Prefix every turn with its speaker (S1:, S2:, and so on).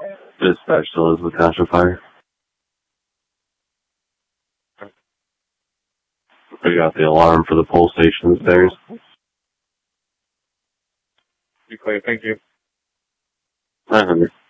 S1: Dispatch to Elizabeth Township Fire. We got the alarm for the pole station stairs.
S2: Be clear, thank you.
S1: 900.